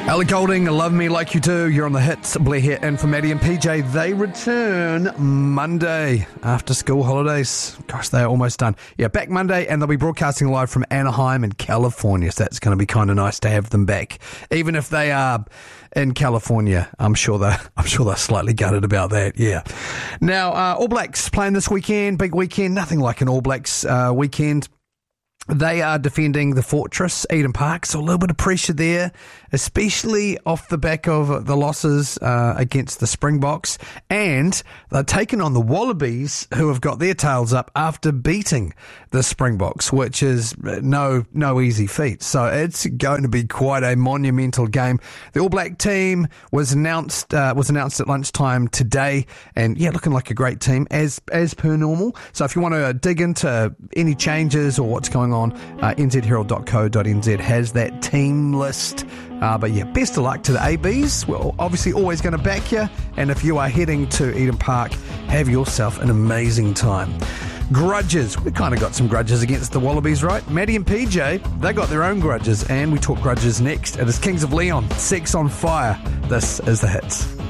Ellie Goulding, Love Me Like You Do. You're on the hits. Blair here and for Maddie and PJ. They return Monday after school holidays. Gosh, they're almost done. Yeah, back Monday, and they'll be broadcasting live from Anaheim in California. So that's going to be kind of nice to have them back. Even if they are in California, I'm sure they're slightly gutted about that. Yeah. Now, All Blacks playing this weekend. Big weekend. Nothing like an All Blacks weekend. They are defending the Fortress, Eden Park, so a little bit of pressure there, especially off the back of the losses against the Springboks. And they're taking on the Wallabies, who have got their tails up after beating the Springboks, which is no easy feat. So it's going to be quite a monumental game. The All Black team was announced at lunchtime today, and yeah, looking like a great team as per normal. So if you want to dig into any changes or what's going on, nzherald.co.nz has that team list. But yeah, best of luck to the ABs. We're obviously always going to back you. And if you are heading to Eden Park, have yourself an amazing time. Grudges. We kind of got some grudges against the Wallabies, right? Maddie and PJ, they got their own grudges. And we talk grudges next. It is Kings of Leon, Sex on Fire. This is The Hits.